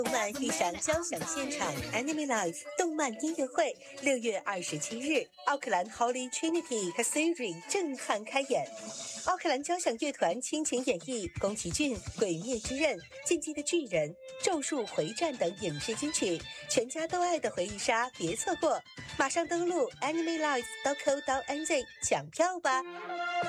动漫遇上交响现场 Anime Live 动漫音乐会，6月27日，奥克兰 Holy Trinity Cathedral 震撼开演。奥克兰交响乐团倾情演绎宫崎骏《鬼灭之刃》、《进击的巨人》、《咒术回战》等影视金曲，全家都爱的回忆杀，别错过！马上登录 animelive.co.nz 抢票吧。